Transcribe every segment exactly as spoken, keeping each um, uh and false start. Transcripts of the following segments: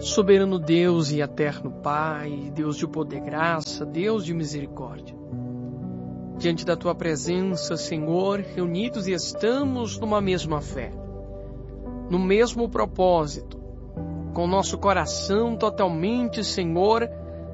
Soberano Deus e eterno Pai, Deus de poder e graça, Deus de misericórdia. Diante da Tua presença, Senhor, reunidos estamos numa mesma fé, no mesmo propósito, com nosso coração totalmente, Senhor,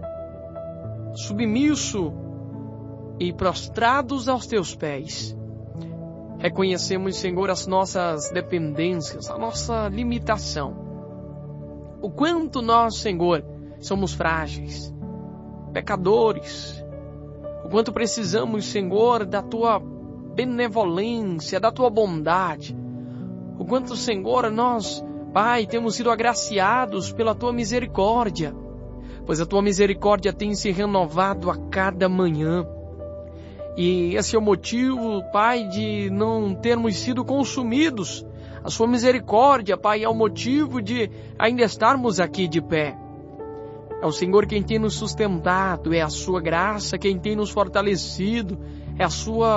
submisso e prostrados aos Teus pés. Reconhecemos, Senhor, as nossas dependências, a nossa limitação. O quanto nós, Senhor, somos frágeis, pecadores. O quanto precisamos, Senhor, da Tua benevolência, da Tua bondade. O quanto, Senhor, nós, Pai, temos sido agraciados pela Tua misericórdia, pois a Tua misericórdia tem se renovado a cada manhã. E esse é o motivo, Pai, de não termos sido consumidos. A Sua misericórdia, Pai, é o motivo de ainda estarmos aqui de pé. É o Senhor quem tem nos sustentado, é a Sua graça quem tem nos fortalecido, é a Sua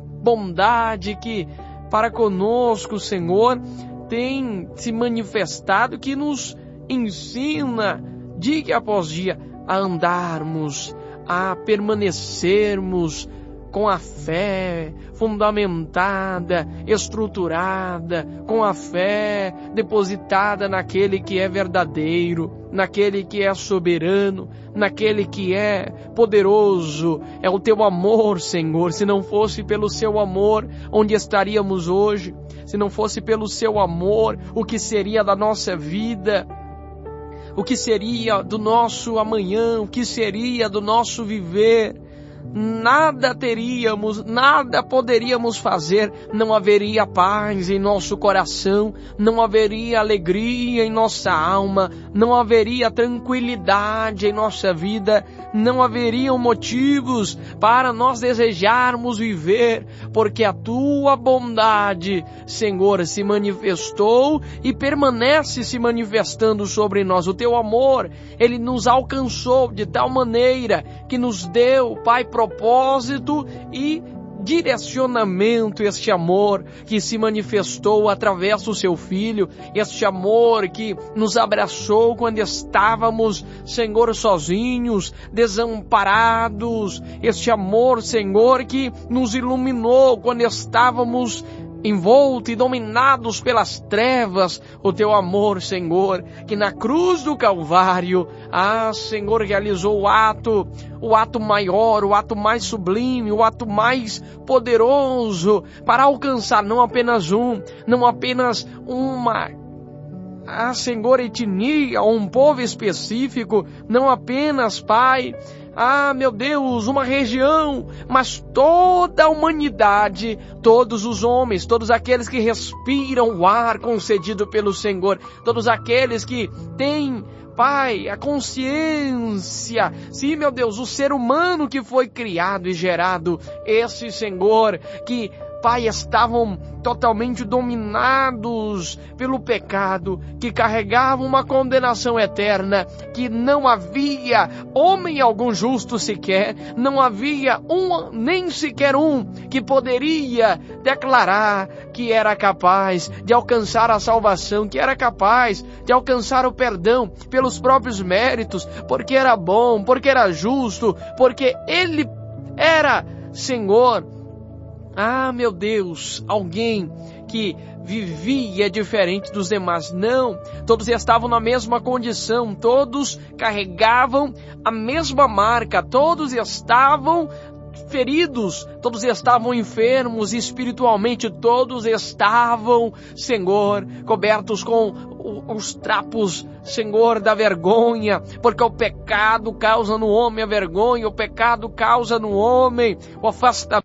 bondade que para conosco, Senhor, tem se manifestado, que nos ensina dia após dia a andarmos, a permanecermos com a fé fundamentada, estruturada, com a fé depositada naquele que é verdadeiro, naquele que é soberano, naquele que é poderoso. É o Teu amor, Senhor. Se não fosse pelo Seu amor, onde estaríamos hoje? Se não fosse pelo Seu amor, o que seria da nossa vida? O que seria do nosso amanhã? O que seria do nosso viver? Nada teríamos, nada poderíamos fazer, não haveria paz em nosso coração, não haveria alegria em nossa alma, não haveria tranquilidade em nossa vida, não haveriam motivos para nós desejarmos viver, porque a Tua bondade, Senhor, se manifestou e permanece se manifestando sobre nós. O Teu amor, Ele nos alcançou de tal maneira que nos deu, Pai, propósito e direcionamento, este amor que se manifestou através do Seu Filho, este amor que nos abraçou quando estávamos, Senhor, sozinhos, desamparados, este amor, Senhor, que nos iluminou quando estávamos envoltos e dominados pelas trevas. O Teu amor, Senhor, que na cruz do Calvário, ah, Senhor, realizou o ato, o ato maior, o ato mais sublime, o ato mais poderoso para alcançar não apenas um, não apenas uma, ah, Senhor, etnia ou um povo específico, não apenas, Pai, ah, meu Deus, uma região, mas toda a humanidade, todos os homens, todos aqueles que respiram o ar concedido pelo Senhor, todos aqueles que têm, Pai, a consciência, sim, meu Deus, o ser humano que foi criado e gerado, esse Senhor que, Pai, estavam totalmente dominados pelo pecado, que carregavam uma condenação eterna, que não havia homem algum justo sequer, não havia um, nem sequer um, que poderia declarar que era capaz de alcançar a salvação, que era capaz de alcançar o perdão pelos próprios méritos, porque era bom, porque era justo, porque Ele era Senhor. Ah, meu Deus, alguém que vivia diferente dos demais. Não, todos estavam na mesma condição, todos carregavam a mesma marca, todos estavam feridos, todos estavam enfermos espiritualmente, todos estavam, Senhor, cobertos com os trapos, Senhor, da vergonha, porque o pecado causa no homem a vergonha, o pecado causa no homem o afastamento.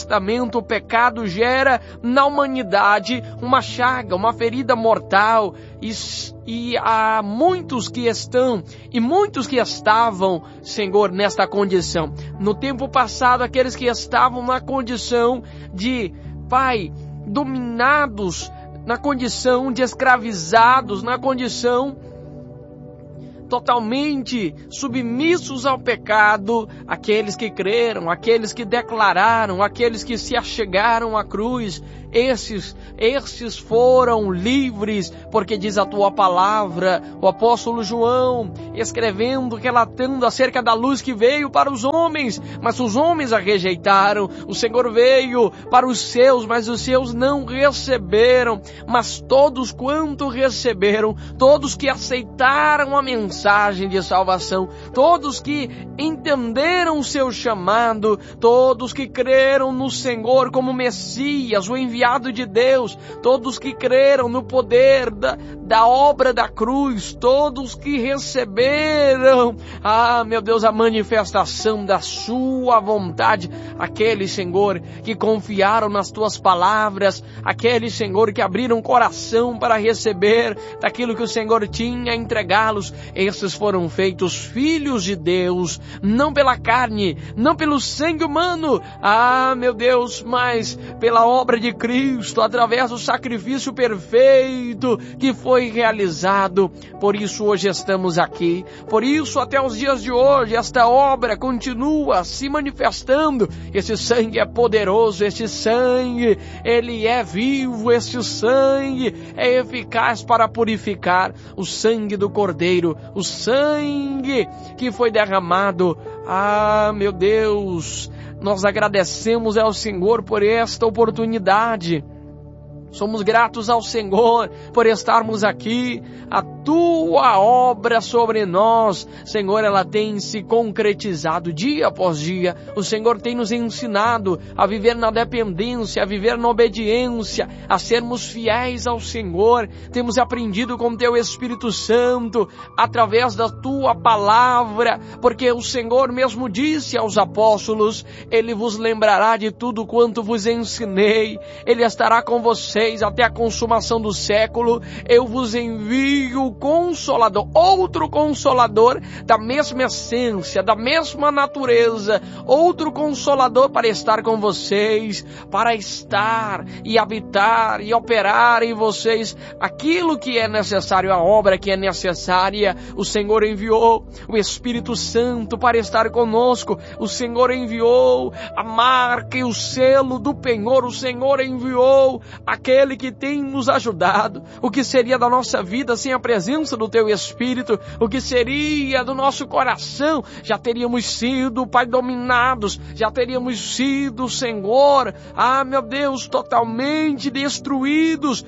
O pecado gera na humanidade uma chaga, uma ferida mortal, e, e há muitos que estão e muitos que estavam, Senhor, nesta condição. No tempo passado, aqueles que estavam na condição de, Pai, dominados, na condição de escravizados, na condição totalmente submissos ao pecado, aqueles que creram, aqueles que declararam, aqueles que se achegaram à cruz, esses, esses foram livres, porque diz a tua palavra, o apóstolo João, escrevendo, relatando acerca da luz que veio para os homens, mas os homens a rejeitaram. O Senhor veio para os seus, mas os seus não receberam. Mas todos quanto receberam, todos que aceitaram a mensagem de salvação, todos que entenderam o seu chamado, todos que creram no Senhor como Messias, o enviado de Deus, todos que creram no poder da, da obra da cruz, todos que receberam, ah, meu Deus, a manifestação da sua vontade, aqueles, Senhor, que confiaram nas tuas palavras, aqueles, Senhor, que abriram o coração para receber daquilo que o Senhor tinha a entregá-los, esses foram feitos filhos de Deus, não pela carne, não pelo sangue humano, ah, meu Deus, mas pela obra de Cristo, através do sacrifício perfeito que foi realizado. Por isso hoje estamos aqui, por isso até os dias de hoje esta obra continua se manifestando. Esse sangue é poderoso, esse sangue, ele é vivo, esse sangue é eficaz para purificar, o sangue do Cordeiro, o sangue que foi derramado. Ah, meu Deus, nós agradecemos ao Senhor por esta oportunidade. Somos gratos ao Senhor por estarmos aqui. A tua obra sobre nós, Senhor, ela tem se concretizado dia após dia. O Senhor tem nos ensinado a viver na dependência, a viver na obediência, a sermos fiéis ao Senhor. Temos aprendido com teu Espírito Santo, através da tua palavra, porque o Senhor mesmo disse aos apóstolos, Ele vos lembrará de tudo quanto vos ensinei. Ele estará com vocês até a consumação do século. Eu vos envio o Consolador, outro Consolador da mesma essência, da mesma natureza, outro Consolador para estar com vocês, para estar e habitar e operar em vocês aquilo que é necessário, a obra que é necessária. O Senhor enviou o Espírito Santo para estar conosco. O Senhor enviou a marca e o selo do penhor. O Senhor enviou aquele Ele que tem nos ajudado. O que seria da nossa vida sem a presença do Teu Espírito? O que seria do nosso coração? Já teríamos sido, Pai, dominados, já teríamos sido, Senhor, ah, meu Deus, totalmente destruídos,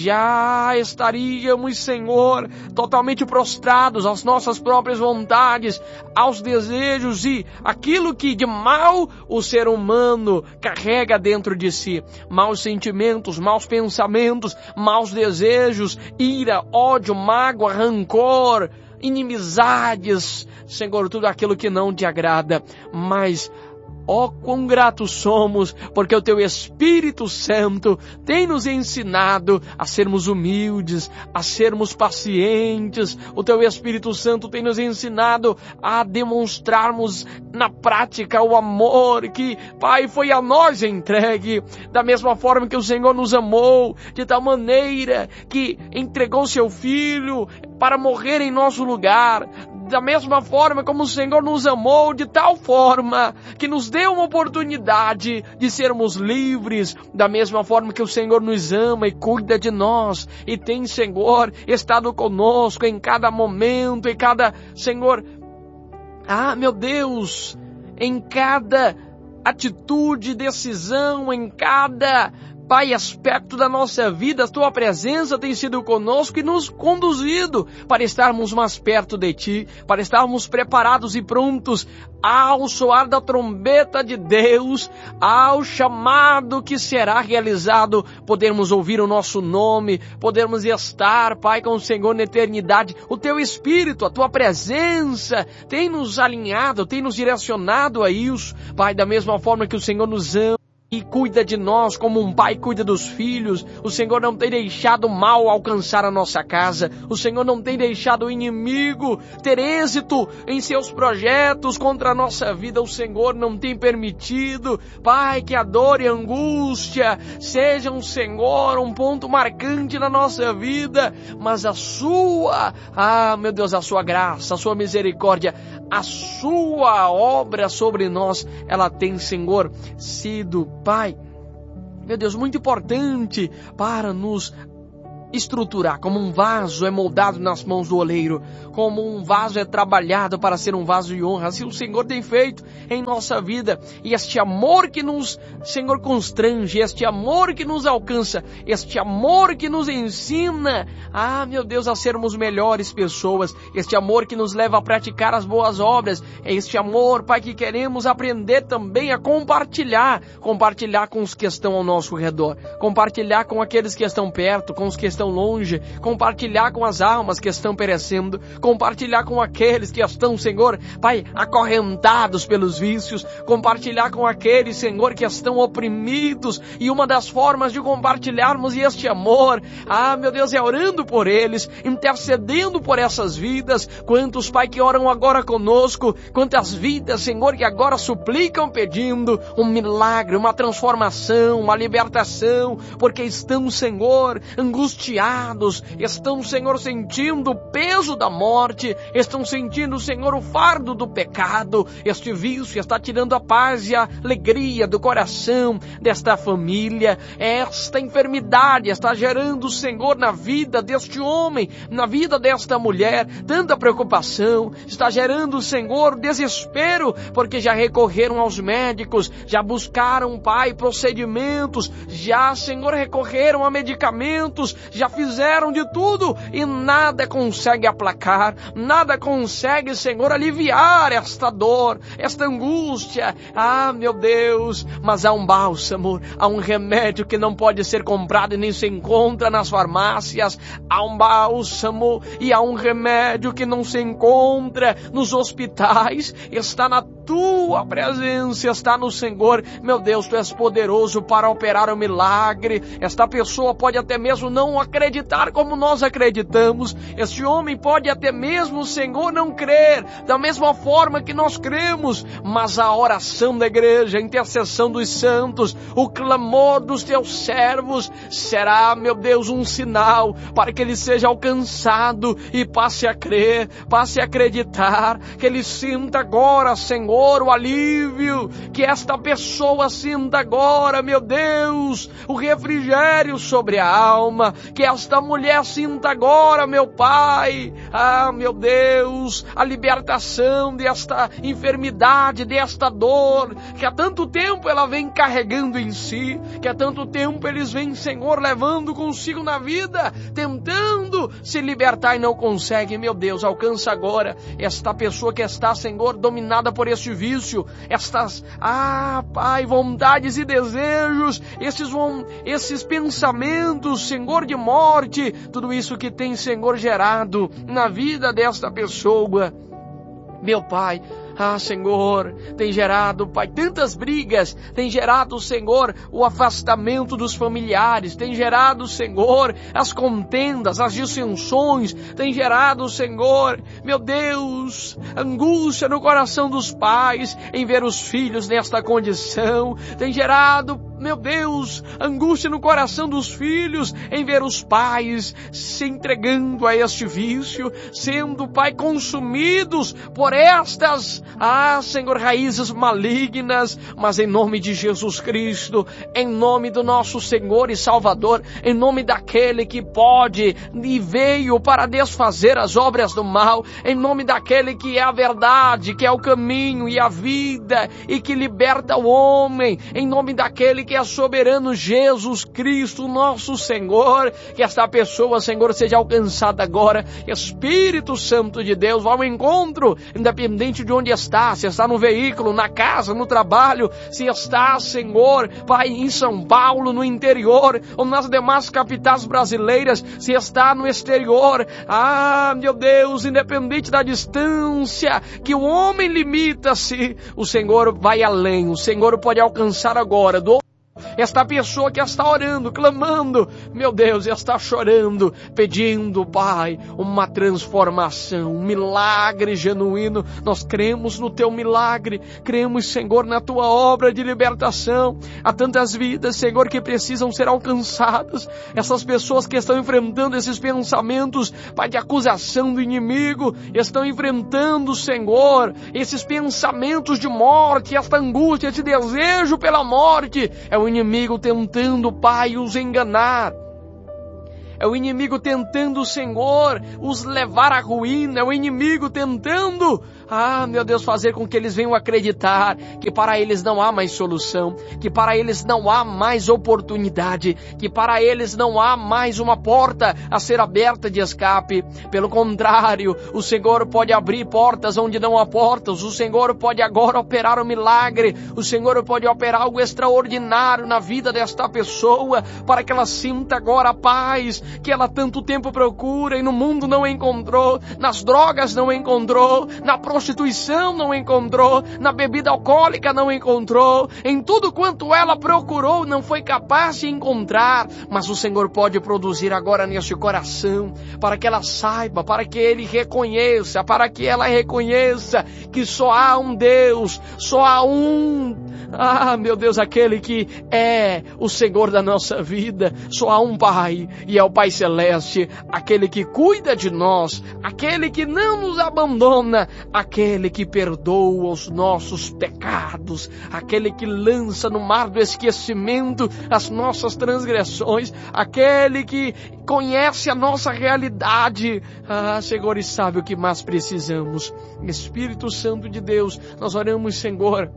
já estaríamos, Senhor, totalmente prostrados às nossas próprias vontades, aos desejos e aquilo que de mal o ser humano carrega dentro de si, maus sentimentos, maus pensamentos, pensamentos, maus desejos, ira, ódio, mágoa, rancor, inimizades, Senhor, tudo aquilo que não te agrada. Mas ó, quão gratos somos, porque o Teu Espírito Santo tem nos ensinado a sermos humildes, a sermos pacientes. O Teu Espírito Santo tem nos ensinado a demonstrarmos na prática o amor que, Pai, foi a nós entregue. Da mesma forma que o Senhor nos amou, de tal maneira que entregou Seu Filho para morrer em nosso lugar. Da mesma forma como o Senhor nos amou, de tal forma que nos deu uma oportunidade de sermos livres, da mesma forma que o Senhor nos ama e cuida de nós, e tem, Senhor, estado conosco em cada momento, em cada, Senhor, ah, meu Deus, em cada atitude, decisão, em cada, Pai, aspecto da nossa vida. A Tua presença tem sido conosco e nos conduzido para estarmos mais perto de Ti, para estarmos preparados e prontos ao soar da trombeta de Deus, ao chamado que será realizado, podermos ouvir o nosso nome, podermos estar, Pai, com o Senhor na eternidade. O Teu Espírito, a Tua presença tem nos alinhado, tem nos direcionado a isso, Pai, da mesma forma que o Senhor nos ama e cuida de nós como um pai cuida dos filhos. O Senhor não tem deixado o mal alcançar a nossa casa. O Senhor não tem deixado o inimigo ter êxito em seus projetos contra a nossa vida. O Senhor não tem permitido, Pai, que a dor e a angústia sejam, Senhor, um ponto marcante na nossa vida. Mas a Sua, ah, meu Deus, a Sua graça, a Sua misericórdia, a Sua obra sobre nós, ela tem, Senhor, sido, Pai, meu Deus, muito importante para nos estruturar, como um vaso é moldado nas mãos do oleiro, como um vaso é trabalhado para ser um vaso de honra, assim o Senhor tem feito em nossa vida, e este amor que nos, Senhor, constrange, este amor que nos alcança, este amor que nos ensina, ah, meu Deus, a sermos melhores pessoas, este amor que nos leva a praticar as boas obras, é este amor, Pai, que queremos aprender também a compartilhar, compartilhar com os que estão ao nosso redor, compartilhar com aqueles que estão perto, com os que estão longe, compartilhar com as almas que estão perecendo, compartilhar com aqueles que estão, Senhor, Pai, acorrentados pelos vícios, compartilhar com aqueles, Senhor, que estão oprimidos, e uma das formas de compartilharmos este amor, ah, meu Deus, é orando por eles, intercedendo por essas vidas. Quantos, Pai, que oram agora conosco, quantas vidas, Senhor, que agora suplicam pedindo um milagre, uma transformação, uma libertação, porque estão, Senhor, angustiados, estão, Senhor, sentindo o peso da morte, estão sentindo, Senhor, o fardo do pecado. Este vício está tirando a paz e a alegria do coração desta família. Esta enfermidade está gerando, Senhor, na vida deste homem, na vida desta mulher, tanta preocupação, está gerando, Senhor, desespero, porque já recorreram aos médicos, já buscaram, Pai, procedimentos, já, Senhor, recorreram a medicamentos, já fizeram de tudo e nada consegue aplacar, nada consegue, Senhor, aliviar esta dor, esta angústia. Ah, meu Deus, mas há um bálsamo, há um remédio que não pode ser comprado e nem se encontra nas farmácias, há um bálsamo e há um remédio que não se encontra nos hospitais, está na tua presença, está no Senhor. Meu Deus, tu és poderoso para operar o milagre. Esta pessoa pode até mesmo não acreditar como nós acreditamos, este homem pode até mesmo, Senhor, não crer da mesma forma que nós cremos, mas a oração da igreja, a intercessão dos santos, o clamor dos teus servos será, meu Deus, um sinal para que ele seja alcançado e passe a crer, passe a acreditar, que ele sinta agora, Senhor, o alívio, que esta pessoa sinta agora, meu Deus, o refrigério sobre a alma, que esta mulher sinta agora, meu Pai, ah, meu Deus, a libertação desta enfermidade, desta dor, que há tanto tempo ela vem carregando em si, que há tanto tempo eles vêm, Senhor, levando consigo na vida, tentando se libertar e não conseguem. Meu Deus, alcança agora esta pessoa que está, Senhor, dominada por este vício, estas, ah, Pai, vontades e desejos, esses, esses pensamentos, Senhor, de morte, tudo isso que tem, Senhor, gerado na vida desta pessoa. Meu Pai, ah, Senhor, tem gerado, Pai, tantas brigas, tem gerado, Senhor, o afastamento dos familiares, tem gerado, Senhor, as contendas, as dissensões, tem gerado, Senhor, meu Deus, angústia no coração dos pais em ver os filhos nesta condição, tem gerado, meu Deus, angústia no coração dos filhos em ver os pais se entregando a este vício, sendo, Pai, consumidos por estas, ah, Senhor, raízes malignas, mas em nome de Jesus Cristo, em nome do nosso Senhor e Salvador, em nome daquele que pode e veio para desfazer as obras do mal, em nome daquele que é a verdade, que é o caminho e a vida e que liberta o homem, em nome daquele que é soberano Jesus Cristo, nosso Senhor, que esta pessoa, Senhor, seja alcançada agora. Espírito Santo de Deus, vá ao encontro, independente de onde está, se está no veículo, na casa, no trabalho, se está, Senhor, Pai, em São Paulo, no interior, ou nas demais capitais brasileiras, se está no exterior, ah, meu Deus, independente da distância, que o homem limita-se, o Senhor vai além, o Senhor pode alcançar agora, do esta pessoa que está orando, clamando, meu Deus, está chorando, pedindo, Pai, uma transformação, um milagre genuíno. Nós cremos no Teu milagre, cremos, Senhor, na Tua obra de libertação. Há tantas vidas, Senhor, que precisam ser alcançadas. Essas pessoas que estão enfrentando esses pensamentos, Pai, de acusação do inimigo, estão enfrentando, Senhor, esses pensamentos de morte, esta angústia, esse desejo pela morte. É o inimigo inimigo tentando, Pai, os enganar. É o inimigo tentando, Senhor, os levar à ruína. É o inimigo tentando, ah, meu Deus, fazer com que eles venham acreditar que para eles não há mais solução, que para eles não há mais oportunidade, que para eles não há mais uma porta a ser aberta de escape. Pelo contrário, o Senhor pode abrir portas onde não há portas. O Senhor pode agora operar um milagre. O Senhor pode operar algo extraordinário na vida desta pessoa, para que ela sinta agora a paz que ela tanto tempo procura e no mundo não encontrou, nas drogas não encontrou, na prostituição não encontrou, na bebida alcoólica não encontrou, em tudo quanto ela procurou não foi capaz de encontrar. Mas o Senhor pode produzir agora neste coração, para que ela saiba, para que ele reconheça, para que ela reconheça que só há um Deus, só há um, ah, meu Deus, aquele que é o Senhor da nossa vida. Só há um Pai, e é o Pai Celeste, aquele que cuida de nós, aquele que não nos abandona, aquele que perdoa os nossos pecados, aquele que lança no mar do esquecimento as nossas transgressões, aquele que conhece a nossa realidade. Ah, Senhor, e sabe o que mais precisamos. Espírito Santo de Deus, nós oramos, Senhor,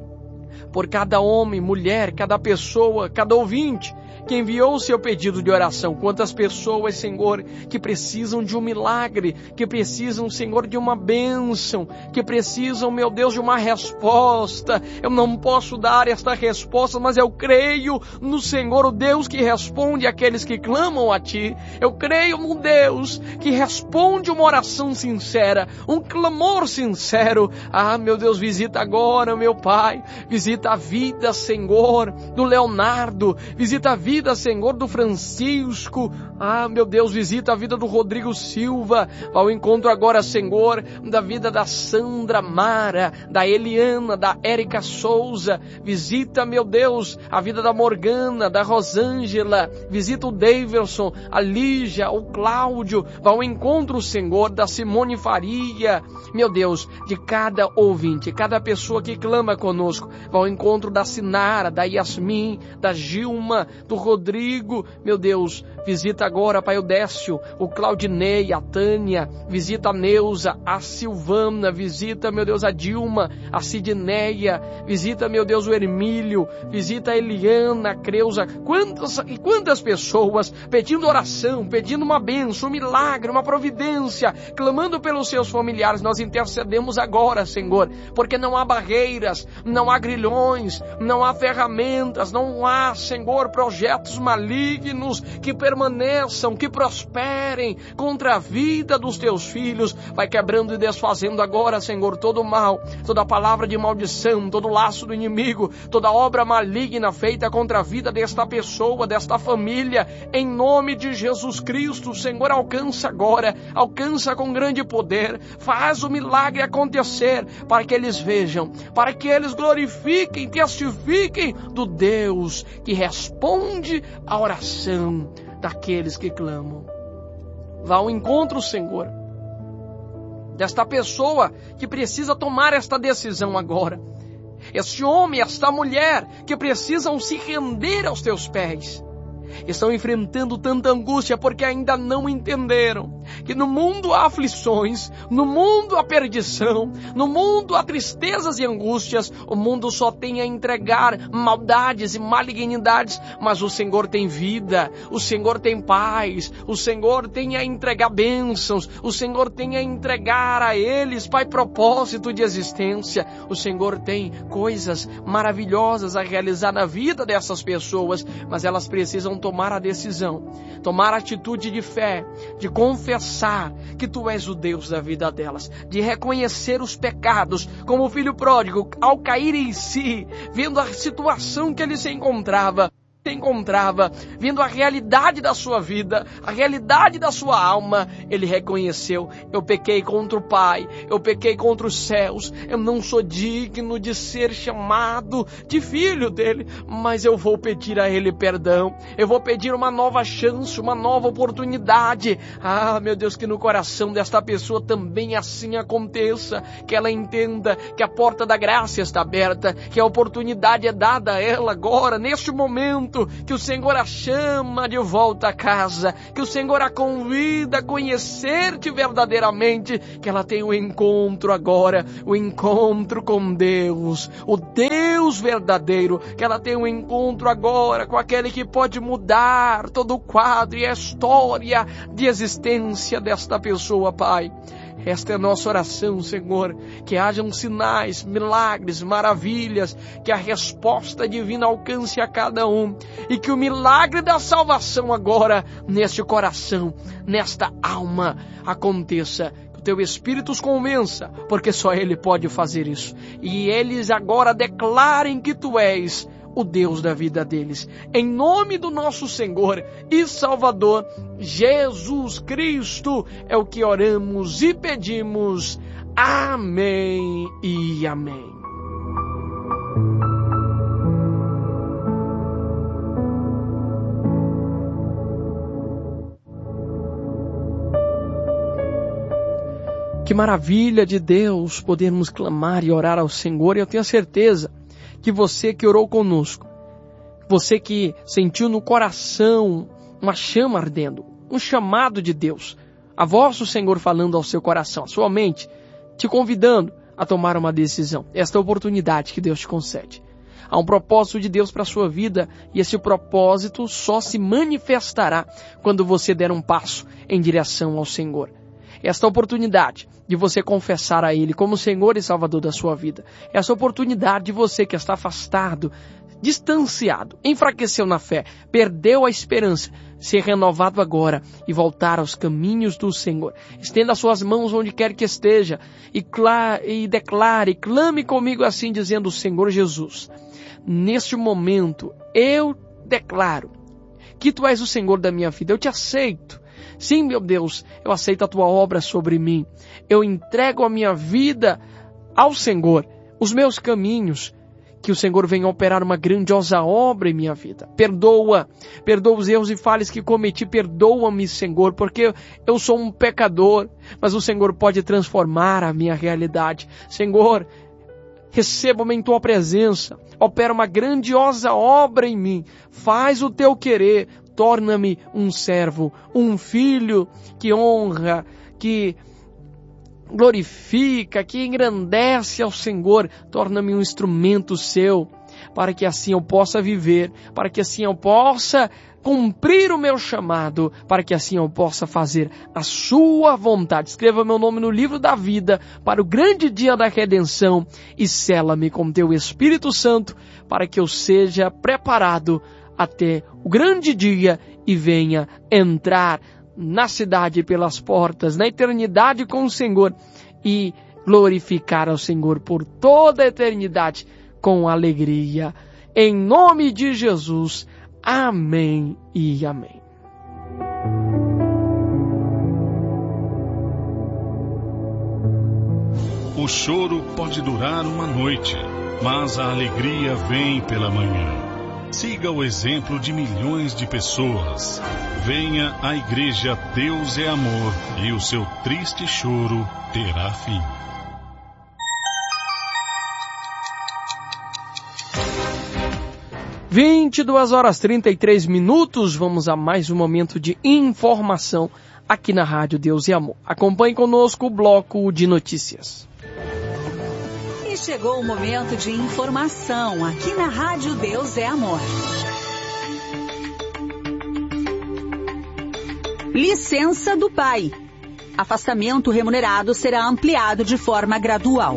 por cada homem, mulher, cada pessoa, cada ouvinte que enviou o seu pedido de oração. Quantas pessoas, Senhor, que precisam de um milagre, que precisam, Senhor, de uma bênção, que precisam, meu Deus, de uma resposta. Eu não posso dar esta resposta, mas eu creio no Senhor, o Deus que responde àqueles que clamam a Ti. Eu creio no Deus que responde uma oração sincera, um clamor sincero. Ah, meu Deus, visita agora, meu Pai, visita a vida, Senhor, do Leonardo, visita a vida, Senhor, do Francisco. Ah, meu Deus, visita a vida do Rodrigo Silva, ao encontro agora, Senhor, da vida da Sandra Mara, da Eliana, da Érica Souza. Visita, meu Deus, a vida da Morgana, da Rosângela. Visita o Daverson, a Lígia, o Cláudio. Ao encontro, Senhor, da Simone Faria. Meu Deus, de cada ouvinte, cada pessoa que clama conosco. Ao encontro da Sinara, da Yasmin, da Gilma, do Rodrigo. Meu Deus, visita agora, Pai, o Décio, o Claudinei, a Tânia, visita a Neuza, a Silvana, visita, meu Deus, a Dilma, a Sidneia, visita, meu Deus, o Hermílio, visita a Eliana, a Creuza. Quantas e quantas pessoas pedindo oração, pedindo uma bênção, um milagre, uma providência, clamando pelos seus familiares. Nós intercedemos agora, Senhor, porque não há barreiras, não há grilhões, não há ferramentas, não há, Senhor, projetos malignos que permaneçam, que prosperem contra a vida dos teus filhos. Vai quebrando e desfazendo agora, Senhor, todo o mal, toda palavra de maldição, todo laço do inimigo, toda obra maligna feita contra a vida desta pessoa, desta família, em nome de Jesus Cristo. Senhor, alcança agora, alcança com grande poder, faz o milagre acontecer, para que eles vejam, para que eles glorifiquem, testifiquem do Deus que responde a oração daqueles que clamam. Vá ao encontro, Senhor, desta pessoa que precisa tomar esta decisão agora. Este homem, esta mulher que precisam se render aos teus pés. Estão enfrentando tanta angústia porque ainda não entenderam que no mundo há aflições, no mundo há perdição, no mundo há tristezas e angústias. O mundo só tem a entregar maldades e malignidades, mas o Senhor tem vida, o Senhor tem paz, o Senhor tem a entregar bênçãos, o Senhor tem a entregar a eles, Pai, propósito de existência. O Senhor tem coisas maravilhosas a realizar na vida dessas pessoas, mas elas precisam tomar a decisão, tomar a atitude de fé, de confessar que Tu és o Deus da vida delas, de reconhecer os pecados, como o filho pródigo, ao cair em si, vendo a situação que ele se encontrava, se encontrava, vendo a realidade da sua vida, a realidade da sua alma, ele reconheceu: eu pequei contra o Pai, eu pequei contra os céus, eu não sou digno de ser chamado de filho dele, mas eu vou pedir a ele perdão, eu vou pedir uma nova chance, uma nova oportunidade. Ah, meu Deus, que no coração desta pessoa também assim aconteça, que ela entenda que a porta da graça está aberta, que a oportunidade é dada a ela agora, neste momento, que o Senhor a chama de volta a casa, que o Senhor a convida a conhecer-te verdadeiramente, que ela tenha um encontro agora, o um encontro com Deus, o Deus verdadeiro, que ela tenha um encontro agora com aquele que pode mudar todo o quadro e a história de existência desta pessoa, Pai. Esta é a nossa oração, Senhor, que hajam sinais, milagres, maravilhas, que a resposta divina alcance a cada um e que o milagre da salvação agora, neste coração, nesta alma, aconteça. Que o Teu Espírito os convença, porque só Ele pode fazer isso. E eles agora declarem que Tu és o Deus da vida deles. Em nome do nosso Senhor e Salvador, Jesus Cristo, é o que oramos e pedimos. Amém e amém. Que maravilha de Deus podermos clamar e orar ao Senhor, e eu tenho a certeza que você que orou conosco, você que sentiu no coração uma chama ardendo, um chamado de Deus, a voz do Senhor falando ao seu coração, a sua mente, te convidando a tomar uma decisão. Esta é a oportunidade que Deus te concede. Há um propósito de Deus para a sua vida, e esse propósito só se manifestará quando você der um passo em direção ao Senhor. Esta oportunidade de você confessar a Ele como Senhor e Salvador da sua vida. Essa oportunidade de você que está afastado, distanciado, enfraqueceu na fé, perdeu a esperança, ser renovado agora e voltar aos caminhos do Senhor. Estenda as suas mãos onde quer que esteja e, cla- e declare, clame comigo assim, dizendo: Senhor Jesus, neste momento eu declaro que Tu és o Senhor da minha vida, eu Te aceito. Sim, meu Deus, eu aceito a Tua obra sobre mim. Eu entrego a minha vida ao Senhor, os meus caminhos, que o Senhor venha operar uma grandiosa obra em minha vida. Perdoa, perdoa os erros e falhas que cometi, perdoa-me, Senhor, porque eu sou um pecador, mas o Senhor pode transformar a minha realidade. Senhor, receba-me em Tua presença, opera uma grandiosa obra em mim, faz o Teu querer, torna-me um servo, um filho que honra, que glorifica, que engrandece ao Senhor. Torna-me um instrumento Seu, para que assim eu possa viver, para que assim eu possa cumprir o meu chamado, para que assim eu possa fazer a Sua vontade. Escreva meu nome no livro da vida para o grande dia da redenção e sela-me com Teu Espírito Santo, para que eu seja preparado até o grande dia e venha entrar na cidade pelas portas, na eternidade com o Senhor e glorificar ao Senhor por toda a eternidade com alegria. Em nome de Jesus, amém e amém. O choro pode durar uma noite, mas a alegria vem pela manhã. Siga o exemplo de milhões de pessoas. Venha à Igreja Deus é Amor e o seu triste choro terá fim. vinte e duas horas e trinta e três minutos, vamos a mais um momento de informação aqui na Rádio Deus e Amor. Acompanhe conosco o bloco de notícias. E chegou o momento de informação aqui na Rádio Deus é Amor. Licença do pai. Afastamento remunerado será ampliado de forma gradual.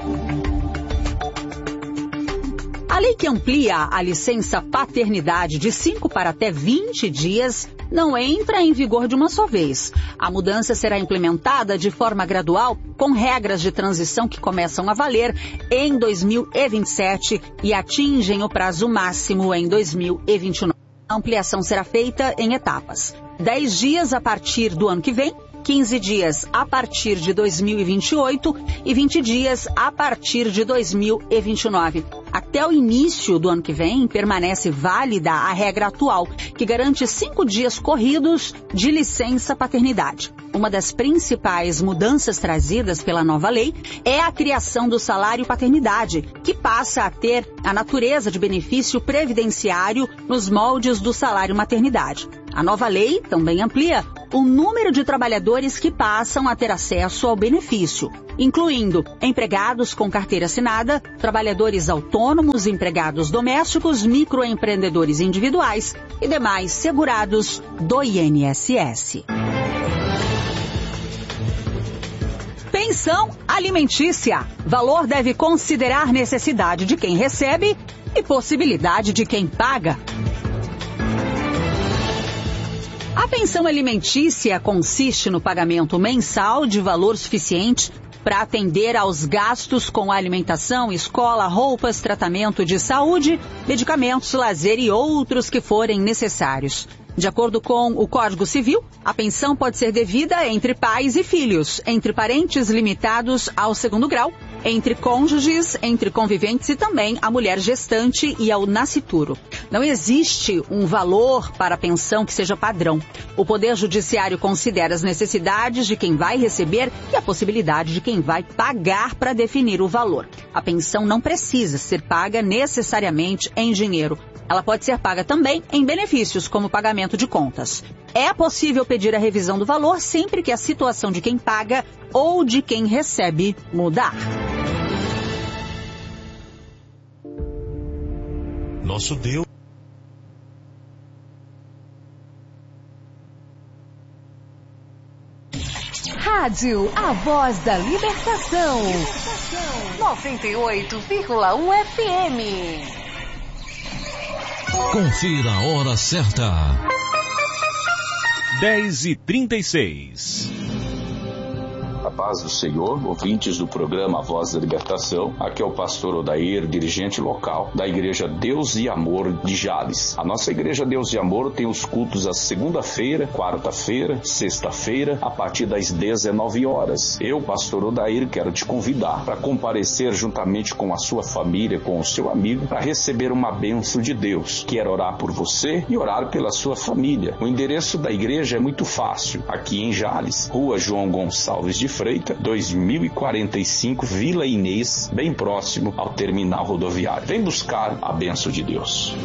A lei que amplia a licença paternidade de cinco para até vinte dias não entra em vigor de uma só vez. A mudança será implementada de forma gradual, com regras de transição que começam a valer em dois mil e vinte e sete e atingem o prazo máximo em dois mil e vinte e nove. A ampliação será feita em etapas. dez dias a partir do ano que vem, quinze dias a partir de dois mil e vinte e oito e vinte dias a partir de dois mil e vinte e nove. Até o início do ano que vem, permanece válida a regra atual, que garante cinco dias corridos de licença paternidade. Uma das principais mudanças trazidas pela nova lei é a criação do salário paternidade, que passa a ter a natureza de benefício previdenciário nos moldes do salário maternidade. A nova lei também amplia o número de trabalhadores que passam a ter acesso ao benefício, incluindo empregados com carteira assinada, trabalhadores autônomos, empregados domésticos, microempreendedores individuais e demais segurados do I N S S. Pensão alimentícia. Valor deve considerar necessidade de quem recebe e possibilidade de quem paga. A pensão alimentícia consiste no pagamento mensal de valor suficiente para atender aos gastos com alimentação, escola, roupas, tratamento de saúde, medicamentos, lazer e outros que forem necessários. De acordo com o Código Civil, a pensão pode ser devida entre pais e filhos, entre parentes limitados ao segundo grau, entre cônjuges, entre conviventes e também a mulher gestante e ao nascituro. Não existe um valor para a pensão que seja padrão. O Poder Judiciário considera as necessidades de quem vai receber e a possibilidade de quem vai pagar para definir o valor. A pensão não precisa ser paga necessariamente em dinheiro. Ela pode ser paga também em benefícios, como pagamento de contas. É possível pedir a revisão do valor sempre que a situação de quem paga ou de quem recebe mudar. Nosso Deus. Rádio A Voz da Libertação. noventa e oito vírgula um F M. Confira a hora certa. dez e trinta e seis. A paz do Senhor, ouvintes do programa A Voz da Libertação. Aqui é o pastor Odair, dirigente local da Igreja Deus e Amor de Jales. A nossa Igreja Deus e Amor tem os cultos à segunda-feira, quarta-feira, sexta-feira, a partir das dezenove horas. Eu, pastor Odair, quero te convidar para comparecer juntamente com a sua família, com o seu amigo, para receber uma bênção de Deus. Quero orar por você e orar pela sua família. O endereço da igreja é muito fácil, aqui em Jales, Rua João Gonçalves de Freitas, dois mil e quarenta e cinco, Vila Inês, bem próximo ao terminal rodoviário. Vem buscar a bênção de Deus.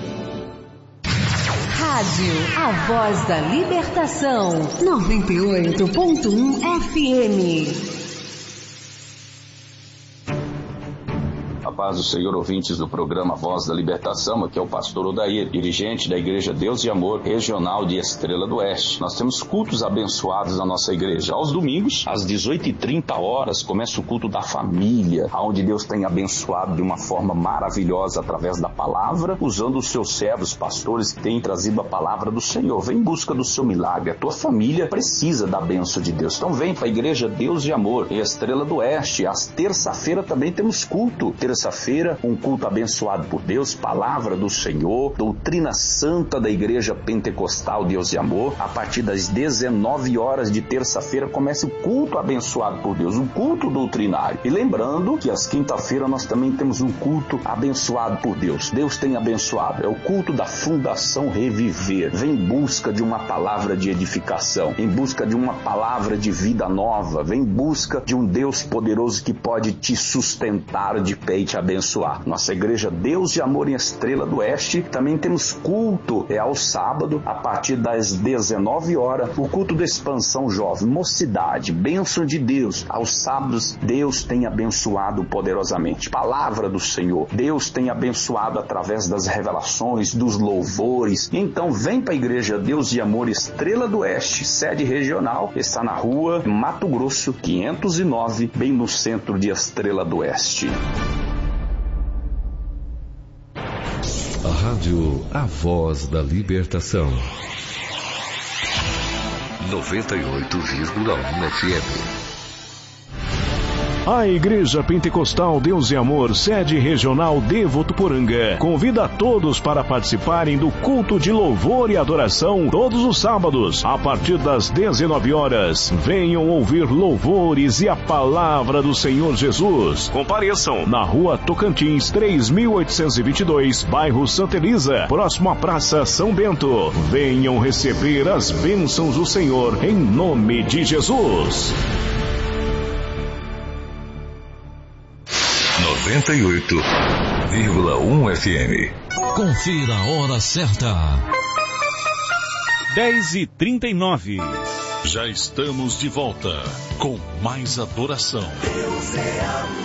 Rádio A Voz da Libertação, noventa e oito ponto um F M. A paz do Senhor, ouvintes do programa Voz da Libertação. Aqui é o pastor Odair, dirigente da Igreja Deus e Amor Regional de Estrela do Oeste. Nós temos cultos abençoados na nossa igreja. Aos domingos, às dezoito e trinta horas, começa o culto da família, onde Deus tem abençoado de uma forma maravilhosa através da palavra, usando os seus servos, pastores que têm trazido a palavra do Senhor. Vem em busca do seu milagre. A tua família precisa da bênção de Deus. Então vem para a Igreja Deus e Amor em Estrela do Oeste. Às terça-feira também temos culto. Terça-feira, um culto abençoado por Deus, palavra do Senhor, doutrina santa da Igreja Pentecostal Deus e Amor. A partir das dezenove horas de terça-feira começa o culto abençoado por Deus, um culto doutrinário. E lembrando que às quinta-feira nós também temos um culto abençoado por Deus. Deus tem abençoado. É o culto da Fundação Reviver. Vem em busca de uma palavra de edificação, em busca de uma palavra de vida nova, vem em busca de um Deus poderoso que pode te sustentar de pé e te abençoar. Nossa Igreja Deus e Amor em Estrela do Oeste, também temos culto, é ao sábado, a partir das dezenove horas, o culto da expansão jovem, mocidade, bênção de Deus. Aos sábados, Deus tem abençoado poderosamente. Palavra do Senhor, Deus tem abençoado através das revelações, dos louvores. Então vem para a Igreja Deus e Amor Estrela do Oeste, sede regional, está na rua Mato Grosso, quinhentos e nove, bem no centro de Estrela do Oeste. A Rádio A Voz da Libertação, noventa e oito vírgula um F M. A Igreja Pentecostal Deus e Amor, sede regional de Votuporanga, convida a todos para participarem do culto de louvor e adoração todos os sábados, a partir das dezenove horas. Venham ouvir louvores e a palavra do Senhor Jesus. Compareçam na Rua Tocantins, três mil oitocentos e vinte e dois, bairro Santa Elisa, próximo à Praça São Bento. Venham receber as bênçãos do Senhor, em nome de Jesus. noventa e oito vírgula um F M. Confira a hora certa. dez e trinta e nove. Já estamos de volta com mais adoração. Deus é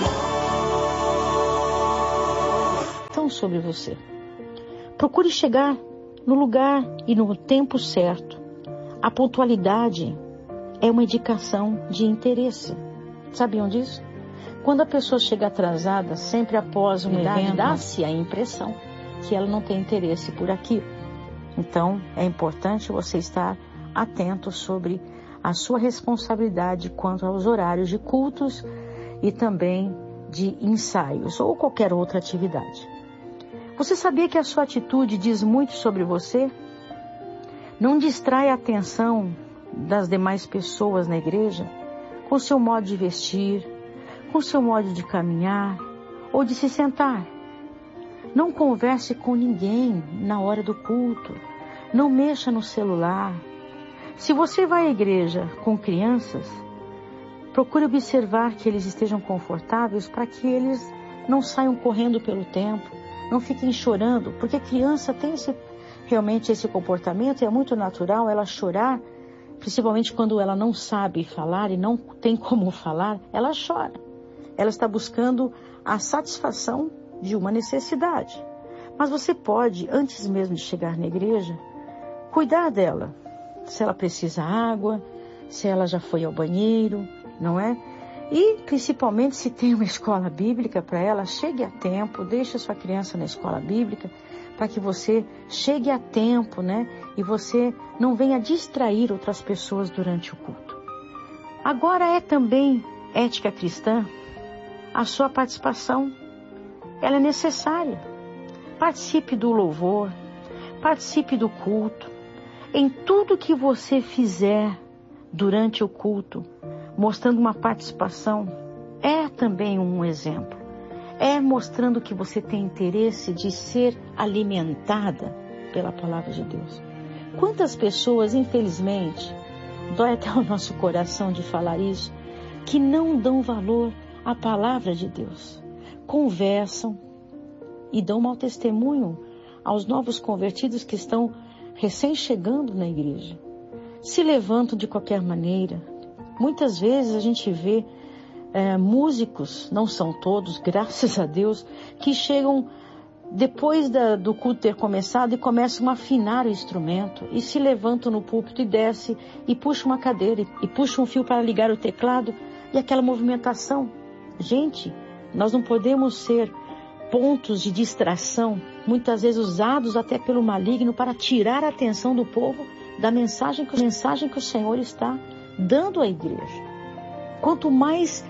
amor. Então, sobre você. Procure chegar no lugar e no tempo certo. A pontualidade é uma indicação de interesse. Sabiam disso? Quando a pessoa chega atrasada, sempre após um evento, dá-se a impressão que ela não tem interesse por aquilo. Então, é importante você estar atento sobre a sua responsabilidade quanto aos horários de cultos e também de ensaios ou qualquer outra atividade. Você sabia que a sua atitude diz muito sobre você? Não distrai a atenção das demais pessoas na igreja com seu modo de vestir, com seu modo de caminhar ou de se sentar. Não converse com ninguém na hora do culto. Não mexa no celular. Se você vai à igreja com crianças, procure observar que eles estejam confortáveis para que eles não saiam correndo pelo templo, não fiquem chorando, porque a criança tem esse, realmente esse comportamento e é muito natural ela chorar, principalmente quando ela não sabe falar e não tem como falar, ela chora. Ela está buscando a satisfação de uma necessidade. Mas você pode, antes mesmo de chegar na igreja, cuidar dela. Se ela precisa água, se ela já foi ao banheiro, não é? E, principalmente, se tem uma escola bíblica para ela, chegue a tempo, deixe a sua criança na escola bíblica, para que você chegue a tempo, né? E você não venha distrair outras pessoas durante o culto. Agora é também ética cristã a sua participação. Ela é necessária. Participe do louvor, participe do culto. Em tudo que você fizer durante o culto, mostrando uma participação, é também um exemplo. É mostrando que você tem interesse de ser alimentada pela palavra de Deus. Quantas pessoas, infelizmente, dói até o nosso coração de falar isso, que não dão valor à palavra de Deus. Conversam e dão mau testemunho aos novos convertidos que estão recém-chegando na igreja. Se levantam de qualquer maneira. Muitas vezes a gente vê é, músicos, não são todos, graças a Deus, que chegam depois da, do culto ter começado e começam a afinar o instrumento e se levantam no púlpito e desce e puxa uma cadeira e, e puxa um fio para ligar o teclado e aquela movimentação. Gente, nós não podemos ser pontos de distração, muitas vezes usados até pelo maligno para tirar a atenção do povo da mensagem que, mensagem que o Senhor está dando à igreja. Quanto mais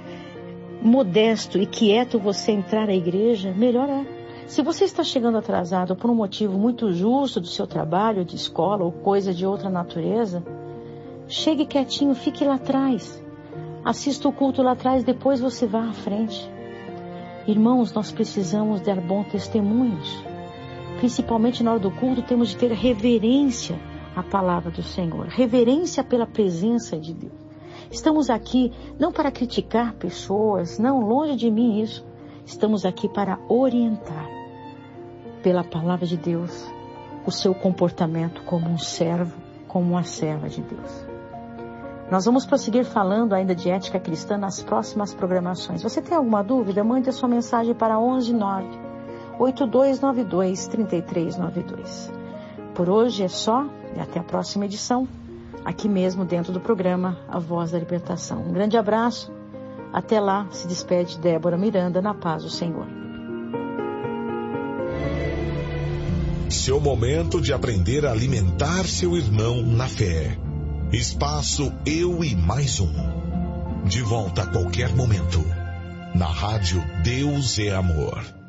modesto e quieto você entrar à igreja, melhor é. Se você está chegando atrasado por um motivo muito justo do seu trabalho, de escola ou coisa de outra natureza, chegue quietinho, fique lá atrás. Assista o culto lá atrás, depois você vá à frente. Irmãos, nós precisamos dar bons testemunhos. Principalmente na hora do culto, temos de ter reverência à palavra do Senhor. Reverência pela presença de Deus. Estamos aqui não para criticar pessoas, não, longe de mim isso. Estamos aqui para orientar pela palavra de Deus o seu comportamento como um servo, como uma serva de Deus. Nós vamos prosseguir falando ainda de ética cristã nas próximas programações. Você tem alguma dúvida? Mande a sua mensagem para onze nove oito dois nove dois três três nove dois. Por hoje é só, e até a próxima edição, aqui mesmo dentro do programa A Voz da Libertação. Um grande abraço, até lá, se despede Débora Miranda, na paz do Senhor. Seu momento de aprender a alimentar seu irmão na fé. Espaço Eu e Mais Um. De volta a qualquer momento. na rádio Deus é Amor.